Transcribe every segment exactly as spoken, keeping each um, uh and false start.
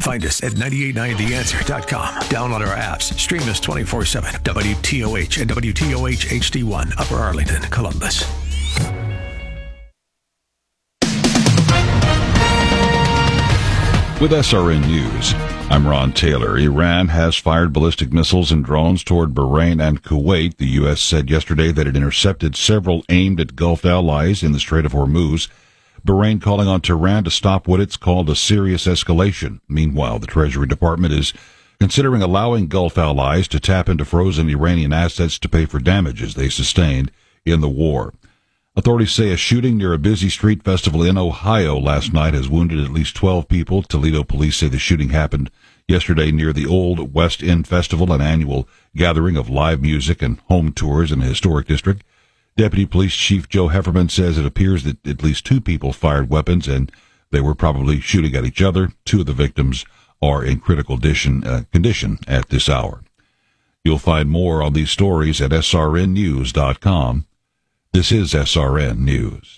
Find us at nine eight nine the answer dot com. Download our apps. Stream us twenty-four seven. W T O H and W T O H H D one, Upper Arlington, Columbus. With S R N News, I'm Ron Taylor. Iran has fired ballistic missiles and drones toward Bahrain and Kuwait. The U S said yesterday that it intercepted several aimed at Gulf allies in the Strait of Hormuz. Bahrain calling on Tehran to stop what it's called a serious escalation. Meanwhile, the Treasury Department is considering allowing Gulf allies to tap into frozen Iranian assets to pay for damages they sustained in the war. Authorities say a shooting near a busy street festival in Ohio last night has wounded at least twelve people. Toledo police say the shooting happened yesterday near the Old West End Festival, an annual gathering of live music and home tours in a historic district. Deputy Police Chief Joe Hefferman says it appears that at least two people fired weapons and they were probably shooting at each other. Two of the victims are in critical condition, uh, condition at this hour. You'll find more on these stories at S R N news dot com. This is S R N News.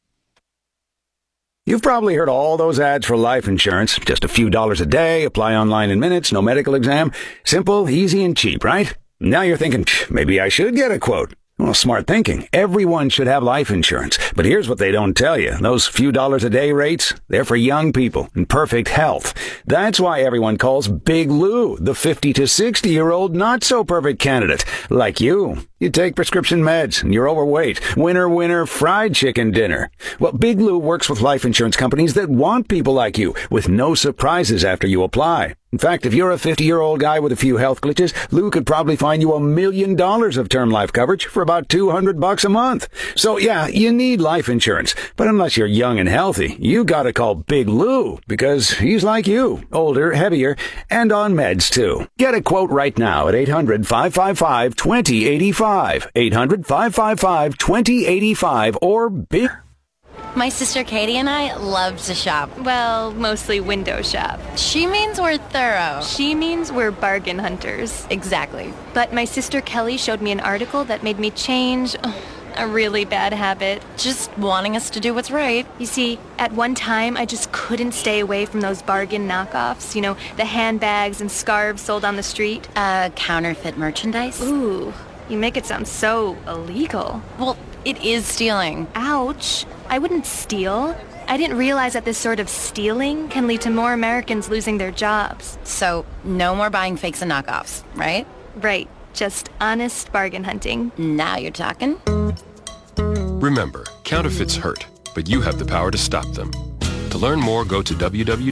You've probably heard all those ads for life insurance. Just a few dollars a day, apply online in minutes, no medical exam. Simple, easy, and cheap, right? Now you're thinking, maybe I should get a quote. Well, smart thinking. Everyone should have life insurance. But here's what they don't tell you. Those few dollars a day rates, they're for young people in perfect health. That's why everyone calls Big Lou the fifty to sixty-year-old not-so-perfect candidate. Like you. You take prescription meds and you're overweight. Winner, winner, fried chicken dinner. Well, Big Lou works with life insurance companies that want people like you with no surprises after you apply. In fact, if you're a fifty-year-old guy with a few health glitches, Lou could probably find you a million dollars of term life coverage for about two hundred bucks a month. So yeah, you need life insurance. But unless you're young and healthy, you gotta call Big Lou because he's like you, older, heavier, and on meds too. Get a quote right now at eight hundred, five five five, two zero eight five. eight hundred, five five five, two zero eight five or Big. My sister Katie and I love to shop. Well, mostly window shop. She means we're thorough. She means we're bargain hunters. Exactly. But my sister Kelly showed me an article that made me change ugh, a really bad habit. Just wanting us to do what's right. You see, at one time, I just couldn't stay away from those bargain knockoffs. You know, the handbags and scarves sold on the street. Uh, counterfeit merchandise? Ooh, you make it sound so illegal. Well, it is stealing. Ouch. I wouldn't steal. I didn't realize that this sort of stealing can lead to more Americans losing their jobs. So, no more buying fakes and knockoffs, right? Right. Just honest bargain hunting. Now you're talking. Remember, counterfeits hurt, but you have the power to stop them. To learn more, go to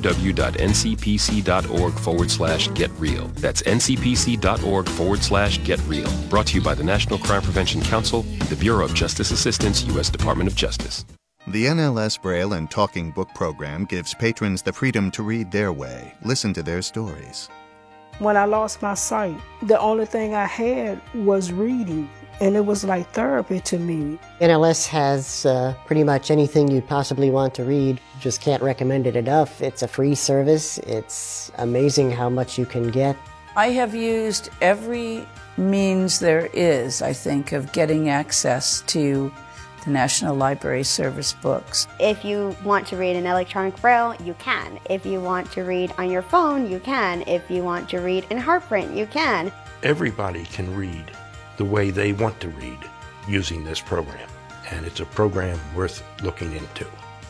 www.ncpc.org forward slash get real. That's ncpc.org forward slash get real. Brought to you by the National Crime Prevention Council, the Bureau of Justice Assistance, U S Department of Justice. The N L S Braille and Talking Book program gives patrons the freedom to read their way, listen to their stories. When I lost my sight, the only thing I had was reading, and it was like therapy to me. N L S has uh, pretty much anything you'd possibly want to read. Just can't recommend it enough. It's a free service. It's amazing how much you can get. I have used every means there is, I think, of getting access to the National Library Service books. If you want to read in electronic Braille, you can. If you want to read on your phone, you can. If you want to read in heart print, you can. Everybody can read the way they want to read using this program, and it's a program worth looking into.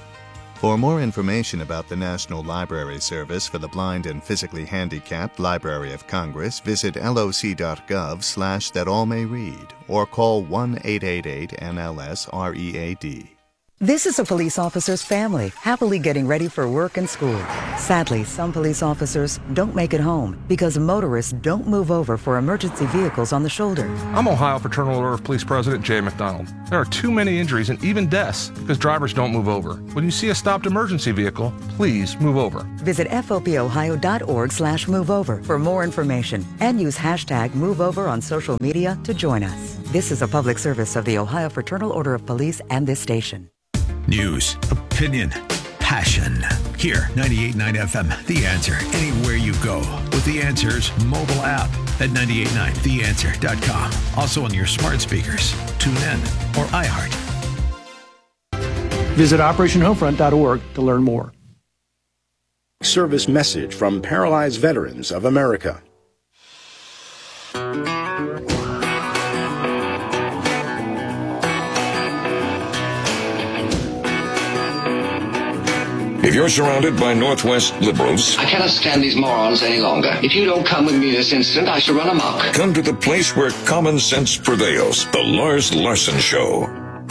For more information about the National Library Service for the Blind and Physically Handicapped Library of Congress, visit loc.gov slash that all may read or call one eight eight eight N L S R E A D. This is a police officer's family, happily getting ready for work and school. Sadly, some police officers don't make it home because motorists don't move over for emergency vehicles on the shoulder. I'm Ohio Fraternal Order of Police President Jay McDonald. There are too many injuries and even deaths because drivers don't move over. When you see a stopped emergency vehicle, please move over. Visit fopohio.org slash move over for more information and use hashtag MoveOver on social media to join us. This is a public service of the Ohio Fraternal Order of Police and this station. News, opinion, passion. Here, ninety-eight point nine F M, The Answer. Anywhere you go with The Answer's mobile app at nine eight nine the answer dot com. Also on your smart speakers, TuneIn, or iHeart. Visit operation homefront dot org to learn more. service message from Paralyzed Veterans of America. If you're surrounded by Northwest liberals, I cannot stand these morons any longer. If you don't come with me this instant, I shall run amok. come to the place where common sense prevails. The Lars Larson Show.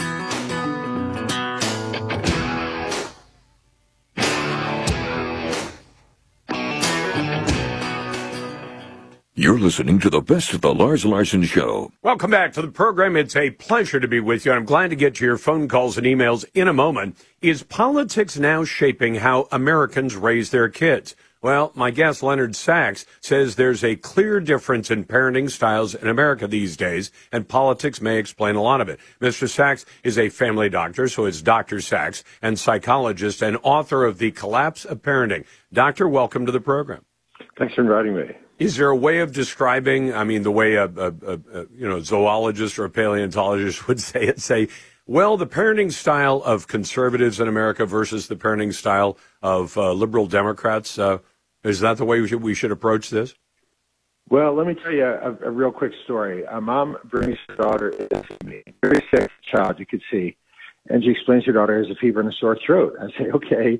You're listening to the best of the Lars Larson Show. Welcome back to the program. It's a pleasure to be with you. I'm glad to get to your phone calls and emails in a moment. Is politics now shaping how Americans raise their kids? Well, my guest, Leonard Sachs, says there's a clear difference in parenting styles in America these days, and politics may explain a lot of it. Mister Sachs is a family doctor, so it's Doctor Sachs, and psychologist and author of The Collapse of Parenting. Doctor, welcome to the program. Thanks for inviting me. Is there a way of describing, I mean, the way a, a, a, a you know zoologist or a paleontologist would say it, say, well, the parenting style of conservatives in America versus the parenting style of uh, liberal Democrats? Uh, is that the way we should, we should approach this? Well, let me tell you a, a real quick story. A mom brings her daughter in to me, very sick child, you could see, and she explains her daughter has a fever and a sore throat. I say, okay.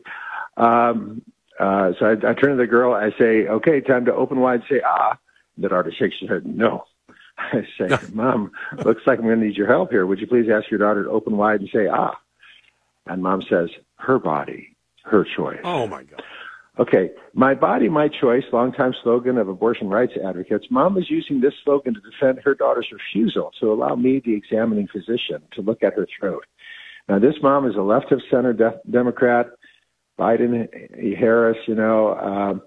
Um, Uh, so I, I turn to the girl. I say, okay, time to open wide, say, ah. The daughter shakes her head, no. I say, Mom, looks like I'm going to need your help here. Would you please ask your daughter to open wide and say, ah? And Mom says, her body, her choice. Oh, my God. Okay, my body, my choice, longtime slogan of abortion rights advocates. Mom is using this slogan to defend her daughter's refusal to allow me, the examining physician, to look at her throat. Now, this mom is a left-of-center de- Democrat, Biden, Harris, you know, um,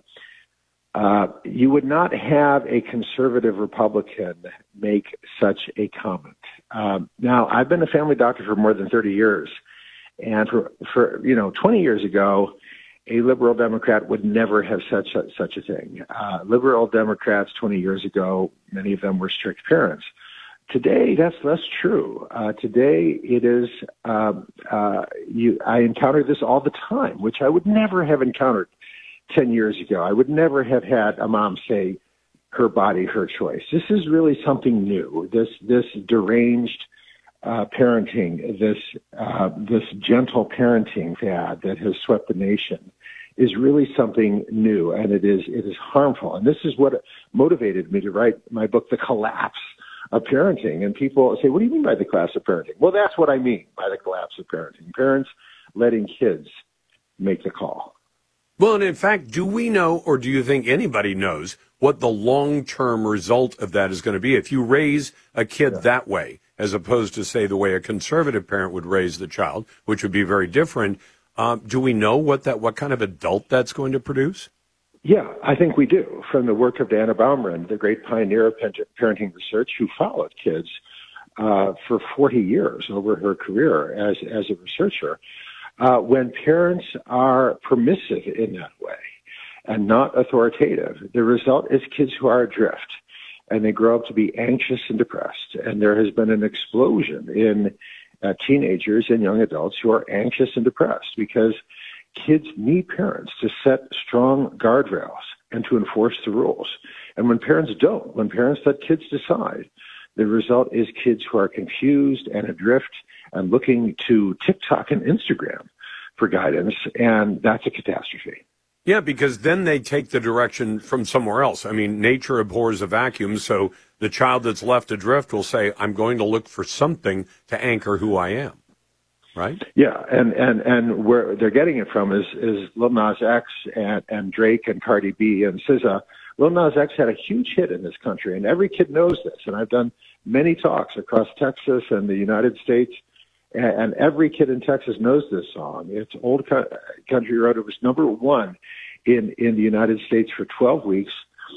uh, you would not have a conservative Republican make such a comment. Um, now, I've been a family doctor for more than thirty years, and for, for you know, twenty years ago, a liberal Democrat would never have such a, such a thing. Uh, liberal Democrats twenty years ago, many of them were strict parents. Today, that's less true. Uh, today, it is, uh, uh, you, I encounter this all the time, which I would never have encountered ten years ago. I would never have had a mom say, her body, her choice. This is really something new. This, this deranged uh, parenting, this, uh, this gentle parenting fad that has swept the nation is really something new, and it is, it is harmful. And this is what motivated me to write my book, The Collapse of Parenting. And people say, what do you mean by the collapse of parenting? Well, that's what I mean by the collapse of parenting. Parents letting kids make the call. Well, and in fact, do we know, or do you think anybody knows, what the long-term result of that is going to be? If you raise a kid yeah. that way, as opposed to, say, the way a conservative parent would raise the child, which would be very different, um, do we know what that, what kind of adult that's going to produce? Yeah, I think we do. From the work of Dana Baumrind, the great pioneer of parenting research, who followed kids uh, for forty years over her career as, as a researcher. Uh, when parents are permissive in that way and not authoritative, the result is kids who are adrift, and they grow up to be anxious and depressed. And there has been an explosion in uh, teenagers and young adults who are anxious and depressed because kids need parents to set strong guardrails and to enforce the rules. And when parents don't, when parents let kids decide, the result is kids who are confused and adrift and looking to TikTok and Instagram for guidance, and that's a catastrophe. Yeah, because then they take the direction from somewhere else. I mean, nature abhors a vacuum, so the child that's left adrift will say, I'm going to look for something to anchor who I am. Right? Yeah, and, and, and where they're getting it from is, is Lil Nas X and, and Drake and Cardi B and S Z A. Lil Nas X had a huge hit in this country, and every kid knows this. And I've done many talks across Texas and the United States, and, and every kid in Texas knows this song. It's Old Country Road. It was number one in, in the United States for twelve weeks,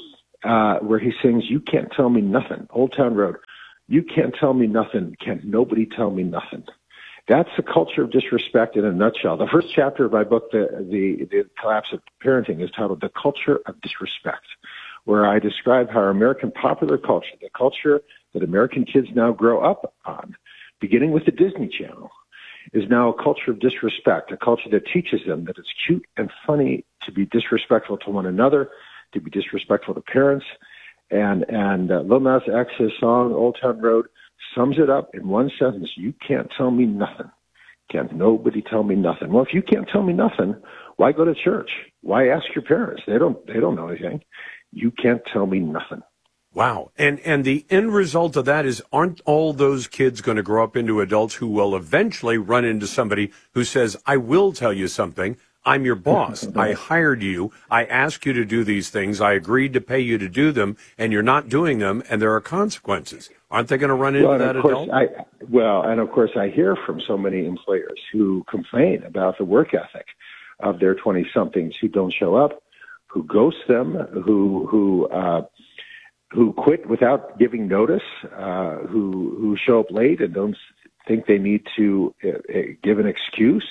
uh, where he sings, you can't tell me nothing. Old Town Road. You can't tell me nothing. Can't nobody tell me nothing. That's the culture of disrespect in a nutshell. The first chapter of my book, the, the, the Collapse of Parenting, is titled The Culture of Disrespect, where I describe how our American popular culture, the culture that American kids now grow up on, beginning with the Disney Channel, is now a culture of disrespect, a culture that teaches them that it's cute and funny to be disrespectful to one another, to be disrespectful to parents. And, and uh, Lil Nas X's song, Old Town Road, sums it up in one sentence. You can't tell me nothing. Can't nobody tell me nothing. Well, if you can't tell me nothing, why go to church? Why ask your parents? They don't, they don't know anything. You can't tell me nothing. Wow. And and the end result of that is, aren't all those kids going to grow up into adults who will eventually run into somebody who says, I will tell you something. I'm your boss. I hired you. I asked you to do these things. I agreed to pay you to do them, and you're not doing them, and there are consequences. Aren't they going to run into well, that of course, adult? I, well, and of course, I hear from so many employers who complain about the work ethic of their twenty-somethings who don't show up, who ghost them, who who uh, who quit without giving notice, uh, who who show up late and don't think they need to uh, give an excuse.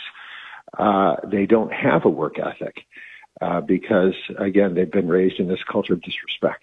Uh, they don't have a work ethic uh, because, again, they've been raised in this culture of disrespect.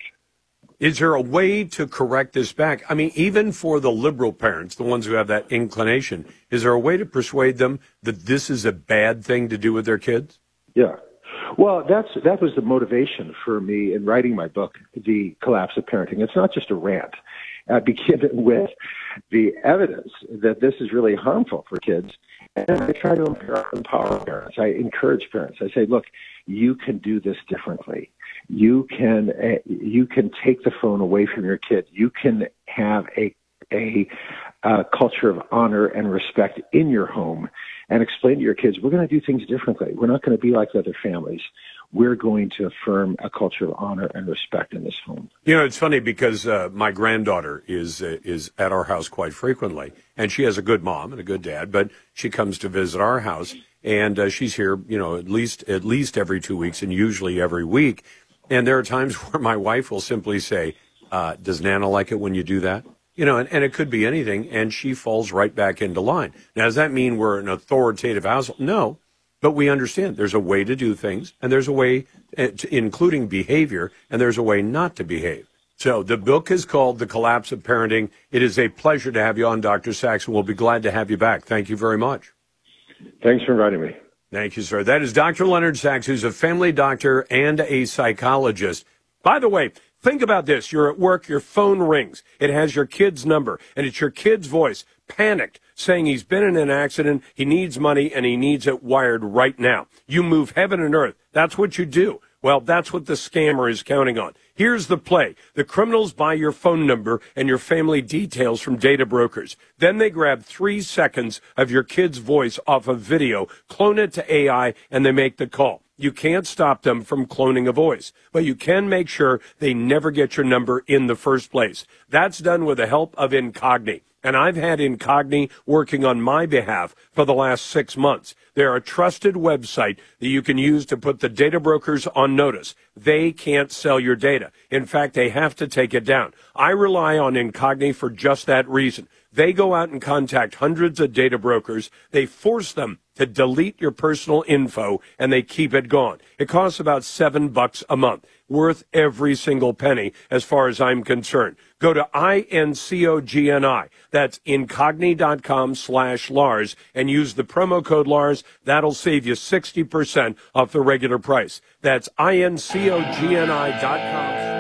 Is there a way to correct this back? I mean, even for the liberal parents, the ones who have that inclination, is there a way to persuade them that this is a bad thing to do with their kids? Yeah. Well, that's that was the motivation for me in writing my book, The Collapse of Parenting. It's not just a rant. I begin with the evidence that this is really harmful for kids. And I try to empower parents. I encourage parents. I say, look, you can do this differently. You can uh, you can take the phone away from your kid. You can have a a, a culture of honor and respect in your home, and explain to your kids, we're going to do things differently. We're not going to be like other families. We're going to affirm a culture of honor and respect in this home. You know, it's funny because uh, my granddaughter is uh, is at our house quite frequently, and she has a good mom and a good dad, but she comes to visit our house, and uh, she's here, you know, at least at least every two weeks, and usually every week. And there are times where my wife will simply say, uh, "Does Nana like it when you do that?" You know, and, and it could be anything, and she falls right back into line. Now, does that mean we're an authoritative household? No. But we understand there's a way to do things, and there's a way, to, including behavior, and there's a way not to behave. So the book is called The Collapse of Parenting. It is a pleasure to have you on, Doctor Sachs, and we'll be glad to have you back. Thank you very much. Thanks for inviting me. Thank you, sir. That is Doctor Leonard Sachs, who's a family doctor and a psychologist. By the way, think about this. You're at work, your phone rings. It has your kid's number, and it's your kid's voice, panicked, saying he's been in an accident, he needs money, and he needs it wired right now. You move heaven and earth. That's what you do. Well, that's what the scammer is counting on. Here's the play. The criminals buy your phone number and your family details from data brokers. Then they grab three seconds of your kid's voice off of video, clone it to A I, and they make the call. You can't stop them from cloning a voice, but you can make sure they never get your number in the first place. That's done with the help of Incogni. And I've had Incogni working on my behalf for the last six months. They're a trusted website that you can use to put the data brokers on notice. They can't sell your data. In fact, they have to take it down. I rely on Incogni for just that reason. They go out and contact hundreds of data brokers. They force them to delete your personal info, and they keep it gone. It costs about seven bucks a month, worth every single penny as far as I'm concerned. Go to I N C O G N I. That's incogni.com slash Lars and use the promo code Lars. That'll save you sixty percent off the regular price. That's I N C O G N I dot com.